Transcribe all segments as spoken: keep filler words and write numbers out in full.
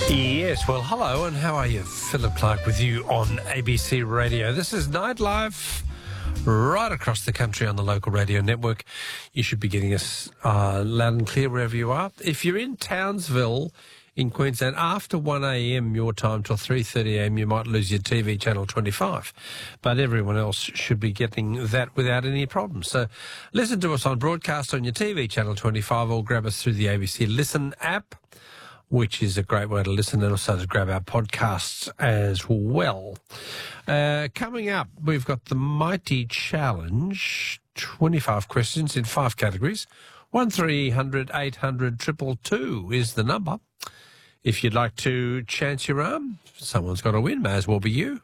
Yes, well, hello, and how are you? Philip Clark with you on A B C Radio. This is Nightlife right across the country on the local radio network. You should be getting us uh, loud and clear wherever you are. If you're in Townsville in Queensland, after one a m your time till three thirty a m, you might lose your T V channel twenty-five. But everyone else should be getting that without any problems. So listen to us on broadcast on your T V channel twenty-five, or grab us through the A B C Listen app, which is a great way to listen, and also to grab our podcasts as well. Uh, coming up, we've got the Mighty Challenge, twenty-five questions in five categories. one three hundred eight hundred two two two is the number. If you'd like to chance your arm, someone's got to win, may as well be you.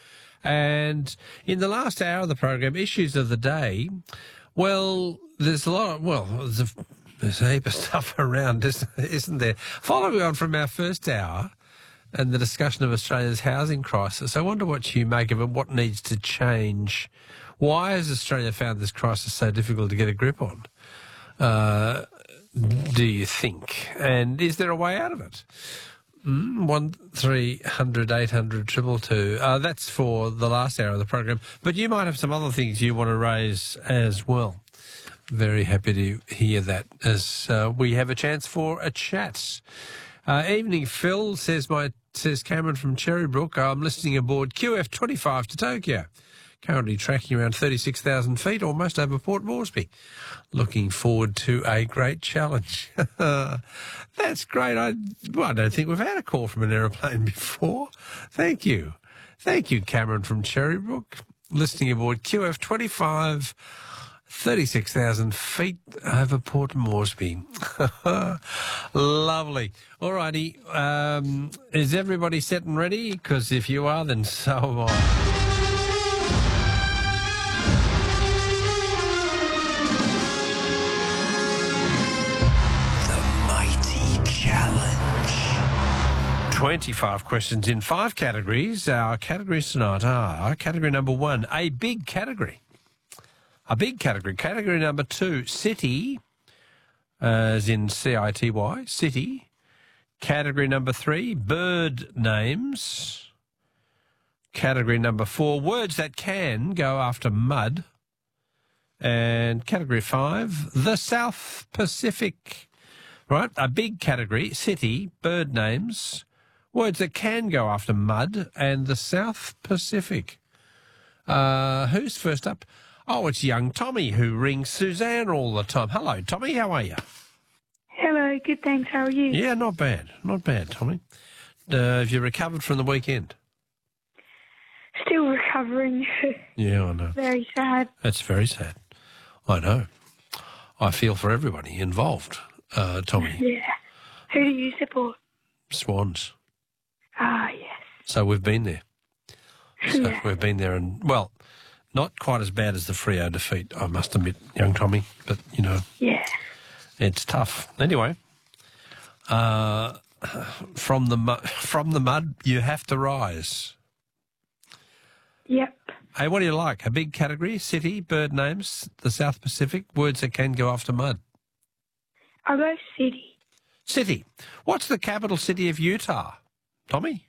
And in the last hour of the program, issues of the day, well, there's a lot of, well, there's a There's a heap of stuff around, isn't there? Following on from our first hour and the discussion of Australia's housing crisis, I wonder what you make of it, what needs to change. Why has Australia found this crisis so difficult to get a grip on, uh, do you think? And is there a way out of it? Mm, one three hundred eight hundred two two two. Uh, that's for the last hour of the program. But you might have some other things you want to raise as well. Very happy to hear that as uh, we have a chance for a chat. Uh, evening, Phil, says my says Cameron from Cherrybrook. I'm listening aboard Q F twenty-five to Tokyo. Currently tracking around thirty-six thousand feet, almost over Port Moresby. Looking forward to a great challenge. That's great. I, well, I don't think we've had a call from an aeroplane before. Thank you. Thank you, Cameron from Cherrybrook. Listening aboard Q F twenty-five. thirty-six thousand feet over Port Moresby. Lovely. All righty. Um, is everybody set and ready? Because if you are, then so am I. The Mighty Challenge. twenty-five questions in five categories. Our categories tonight are category number one, a big category. A big category. Category number two, city, uh, as in C I T Y, city. Category number three, bird names. Category number four, words that can go after mud. And category five, the South Pacific. Right, a big category, city, bird names, words that can go after mud, and the South Pacific. Uh, who's first up? Oh, it's young Tommy who rings Suzanne all the time. Hello, Tommy. How are you? Hello. Good, thanks. How are you? Yeah, not bad. Not bad, Tommy. Uh, have you recovered from the weekend? Still recovering. Yeah, I know. Very sad. That's very sad. I know. I feel for everybody involved, uh, Tommy. Yeah. Who do you support? Swans. Ah, yes. So we've been there. So Yeah. we've been there and, well, not quite as bad as the Freo defeat, I must admit, young Tommy, but, you know, Yeah. it's tough. Anyway, uh, from the mu- from the mud, you have to rise. Yep. Hey, what do you like? A big category, city, bird names, the South Pacific, words that can go after mud. I'll go city. City. What's the capital city of Utah, Tommy?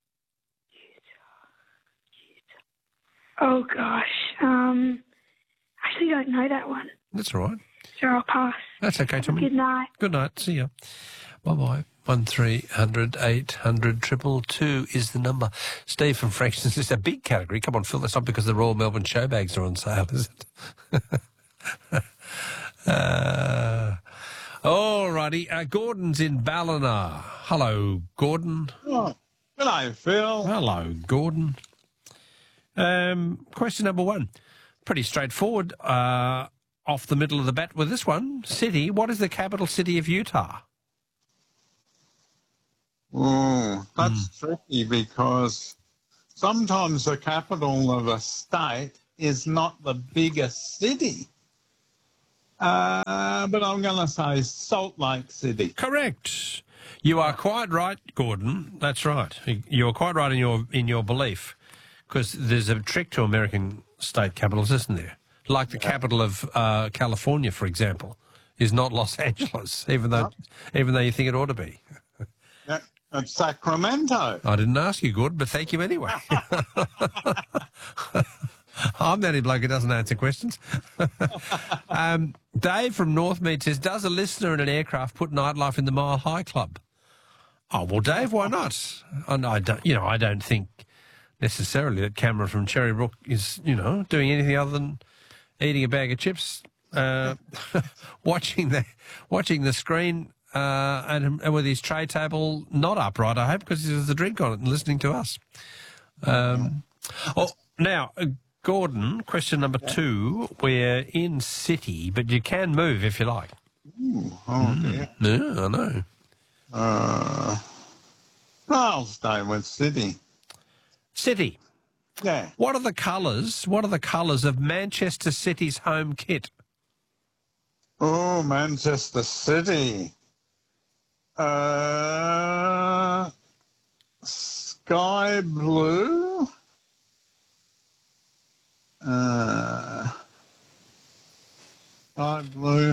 Oh, gosh. Um, I actually don't know that one. That's all right. So I'll pass. That's okay, Tommy. Good night. Good night. See ya. Bye-bye. One three hundred eight hundred triple two is the number. Steve from Frankston's. It's a big category. Come on, Phil. That's not because the Royal Melbourne show bags are on sale, is it? uh, all righty. Uh, Gordon's in Ballina. Hello, Gordon. Oh, hello, Phil. Hello, Gordon. Um, question number one. Pretty straightforward. Uh, off the middle of the bat with this one. City. What is the capital city of Utah? Oh, that's mm. tricky because sometimes the capital of a state is not the biggest city. Uh, but I'm going to say Salt Lake City. Correct. You are quite right, Gordon. That's right. You're quite right in your in your belief, because there's a trick to American state capitals, isn't there? Like the yeah. capital of uh, California, for example, is not Los Angeles, even though no. even though you think it ought to be. Yeah. It's Sacramento. I didn't ask you, Gordon, but thank you anyway. I'm the only bloke who doesn't answer questions. um, Dave from Northmead says, does a listener in an aircraft put nightlife in the Mile High Club? Oh, well, Dave, why not? And I don't, you know, I don't think necessarily that Cameron from Cherrybrook is, you know, doing anything other than eating a bag of chips, uh, watching the watching the screen, uh, and, and with his tray table not upright, I hope, because there's a drink on it and listening to us. Um, oh, now, uh, Gordon, question number two. We're in city, but you can move if you like. Ooh, oh, dear. Yeah, I know. Uh, I'll stay with city. City. Yeah. What are the colours? What are the colours of Manchester City's home kit? Oh, Manchester City. Uh, sky blue. Uh, sky blue.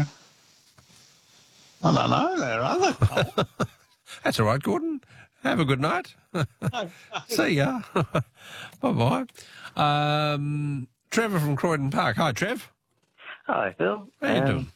I don't know. There are other colours. That's all right, Gordon. Have a good night. See ya. Bye-bye. Um, Trevor from Croydon Park. Hi, Trev. Hi, Phil. How you Um, doing?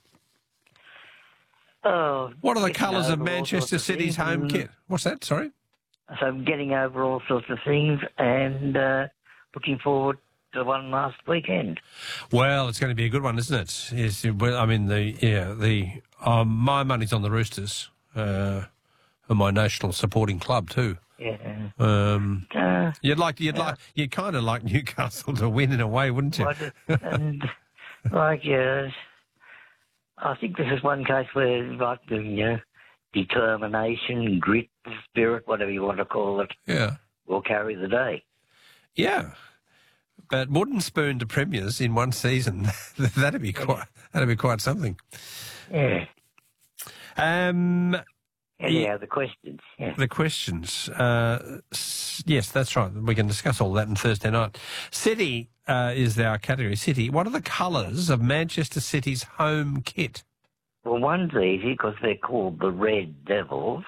Oh, What are the getting colours of over all Manchester sorts of City's things home and- kit? What's that? Sorry? So I'm getting over all sorts of things and uh, looking forward to one last weekend. Well, it's going to be a good one, isn't it? Yes. Well, I mean, the yeah, the um, my money's on the Roosters, uh, and my national supporting club too. Yeah. Um, Uh, you'd like, you'd like, you'd kind of like Newcastle to win in a way, wouldn't you? what- and like, uh, I think this is one case where, like, the you know, determination, grit, spirit, whatever you want to call it, Yeah, will carry the day. yeah. But wooden spoon to premiers in one season, that'd be quite, that'd be quite something. Yeah. Um, Anyhow, the questions. Yeah. the questions. Uh, s- yes, that's right. We can discuss all that on Thursday night. City uh, is our category. City. What are the colours of Manchester City's home kit? Well, one's easy because they're called the Red Devils.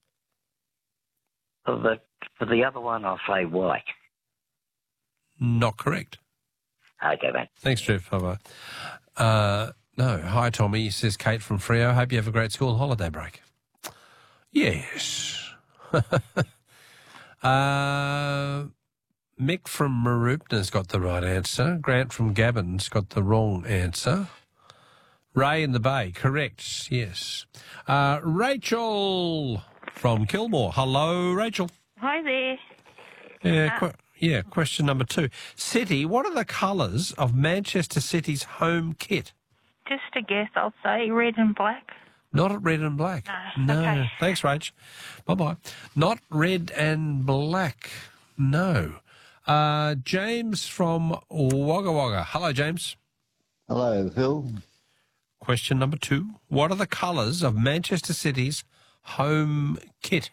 But for the other one, I'll say white. Not correct. Okay, mate. Thanks, Trev. Bye-bye. Uh, no. Hi, Tommy, says Kate from Freo. Hope you have a great school holiday break. Yes. uh, Mick from Maroopna's got the right answer. Grant from Gabon's got the wrong answer. Ray in the Bay, correct, yes. Uh, Rachel from Kilmore. Hello, Rachel. Hi there. Yeah, qu- yeah, question number two. City, what are the colours of Manchester City's home kit? Just a guess, I'll say red and black. Not red and black. No, okay. Thanks, Rach. Bye-bye. Not red and black. No. Uh, James from Wagga Wagga. Hello, James. Hello, Phil. Question number two. What are the colours of Manchester City's home kit?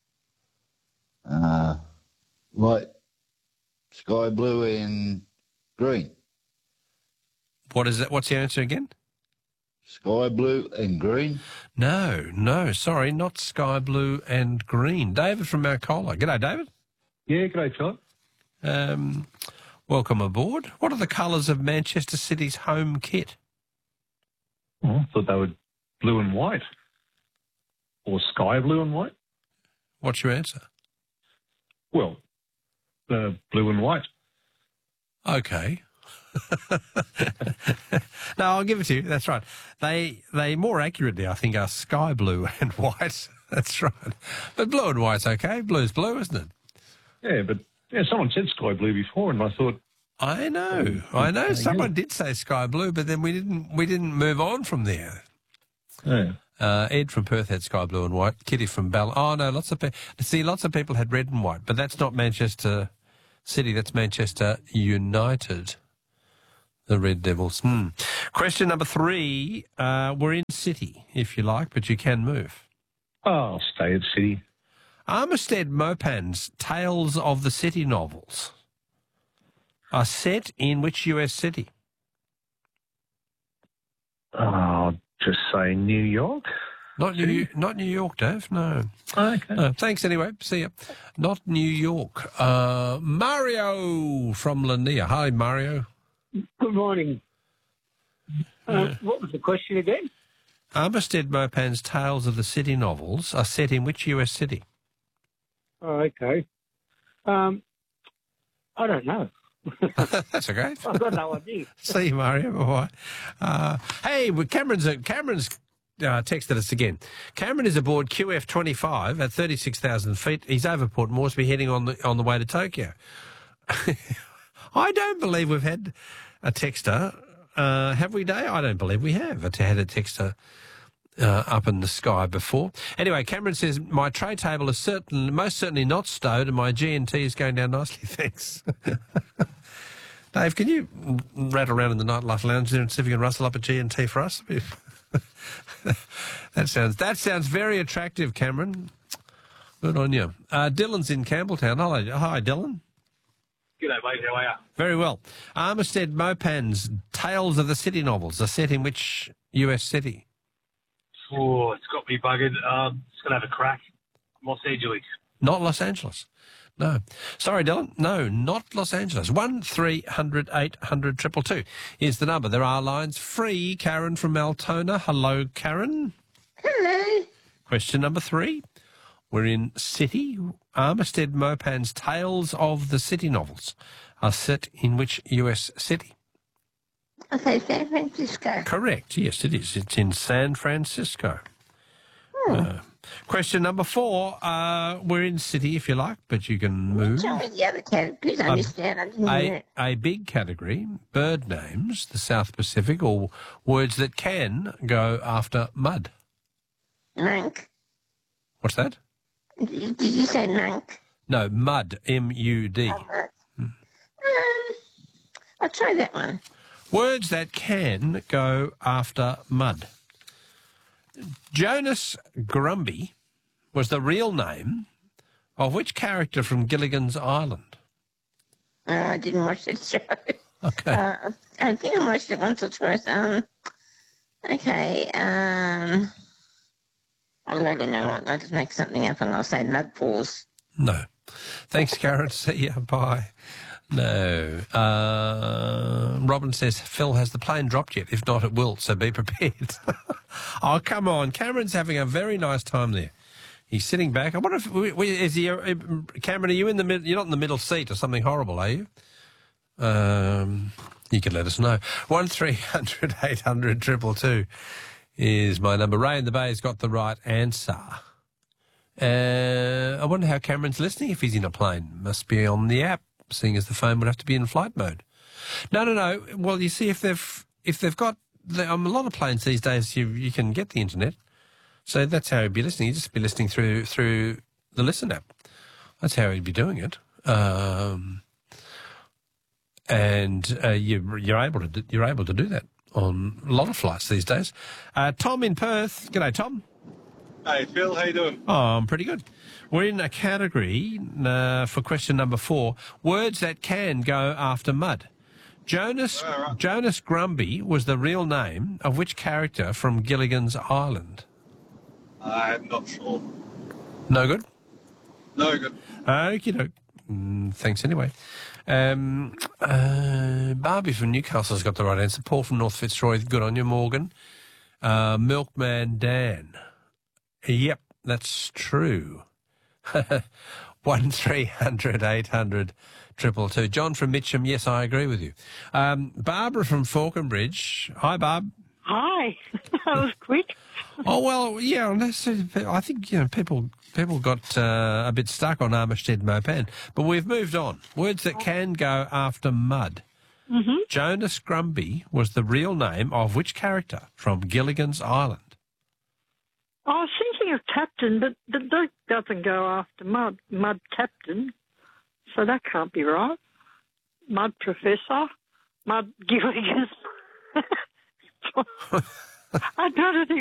Uh, white, sky blue and green. What is that? What's the answer again? Sky blue and green. No, no, sorry, not sky blue and green. David from Mount Cola. G'day, David. Yeah, great, Philip. Um, welcome aboard. What are the colours of Manchester City's home kit? Oh, I thought they were blue and white. Or sky blue and white. What's your answer? Well, uh, blue and white. Okay. No, I'll give it to you. That's right. They they more accurately, I think, are sky blue and white. That's right. But blue and white's okay. Blue's blue, isn't it? Yeah, but yeah, someone said sky blue before, and I thought, I know. I know. Someone did say sky blue, but then we didn't. We didn't move on from there. yeah, Uh, Ed from Perth had sky blue and white. Kitty from Ball. Oh no, lots of people. See, lots of people had red and white, but that's not Manchester City. That's Manchester United. The Red Devils. Hmm. Question number three. Uh, we're in City, if you like, but you can move. oh, I'll stay at City. Armistead Maupin's Tales of the City novels are set in which U S city? Oh, I'll just say New York. Not New, not New York, Dave. No. Oh, okay. No. Thanks anyway. See ya. Not New York. Uh, Mario from Lanier. Hi, Mario. Good morning. Uh, what was the question again? Armistead Maupin's Tales of the City novels are set in which U S city? Oh, okay. Um, I don't know. That's okay. I've got no idea. See you, Mario. Bye-bye. Uh, hey, well, Cameron's, Cameron's uh, texted us again. Cameron is aboard Q F twenty-five at thirty-six thousand feet. He's over Port Moresby heading on the, on the way to Tokyo. I don't believe we've had a texter. Uh, have we, Dave? I don't believe we have had a texter uh, up in the sky before. Anyway, Cameron says, my tray table is certain, most certainly not stowed and my G and T is going down nicely, thanks. Dave, can you rattle around in the Nightlife Lounge there and see if you can rustle up a G and T for us? that sounds that sounds very attractive, Cameron. Good on you. Uh, Dylan's in Campbelltown. Hello. Hi, Dylan. G'day, mate. How are you? Very well. Armistead Maupin's Tales of the City novels are set in which U S city? Oh, it's got me buggered. Um, it's going to have a crack. Los Angeles. Not Los Angeles. No. Sorry, Dylan. No, not Los Angeles. One three hundred eight hundred triple two is the number. There are lines free. Karen from Altona. Hello, Karen. Hello. Question number three. We're in City. Armistead Maupin's Tales of the City novels are set in which U S city? Okay, San Francisco. Correct. Yes, it is. It's in San Francisco. Hmm. Uh, question number four. Uh, we're in City, if you like, but you can move. Tell me the other categories. I Um, missed out. I didn't hear A, it. a big category, bird names, the South Pacific, or words that can go after mud. Monk. What's that? Did did you say monk? No, mud, M U D. Oh, monk. Um, I'll try that one. Words that can go after mud. Jonas Grumby was the real name of which character from Gilligan's Island? Oh, I didn't watch that show. Okay. Uh, I think I watched it once or twice. Um, okay. Um, I don't know what. I'll just make something up and I'll say mud balls. No. Thanks, Karen. See ya. Bye. No. Uh, Robin says, Phil, has the plane dropped yet? If not, it will, so be prepared. Oh, come on. Cameron's having a very nice time there. He's sitting back. I wonder if, is he, uh, Cameron, are you in the middle? You're not in the middle seat or something horrible, are you? Um, you can let us know. one three hundred eight hundred two two two is my number. Ray in the Bay has got the right answer. Uh, I wonder how Cameron's listening if he's in a plane. Must be on the app, seeing as the phone would have to be in flight mode. No, no, no. Well, you see, if they've if they've got the, um, a lot of planes these days, you you can get the internet. So that's how he'd be listening. He'd just be listening through through the Listen app. That's how he'd be doing it. Um, and uh, you, you're able to do, you're able to do that on a lot of flights these days. Uh, Tom in Perth. G'day, Tom. Hey, Phil. How you doing? Oh, I'm pretty good. We're in a category uh, for question number four. Words that can go after mud. Jonas Oh, right. Jonas Grumby was the real name of which character from Gilligan's Island? I'm not sure. No good? No good. Okie doke. Mm, thanks anyway. Um, uh, Barbie from Newcastle's got the right answer. Paul from North Fitzroy, good on you. Morgan. Uh, Milkman Dan. Yep, that's true. One three hundred eight hundred triple two. John from Mitcham. Yes, I agree with you. Um, Barbara from Falconbridge. Hi, Barb. Hi. That was quick. Oh well, yeah. That's, I think you know people people got uh, a bit stuck on Armistead Maupin, but we've moved on. Words that can go after mud. Mm-hmm. Jonas Grumby was the real name of which character from Gilligan's Island? I was thinking of Captain, but th- that doesn't go after Mud. Mud Captain. So that can't be right. Mud Professor. Mud Gilligan. I don't think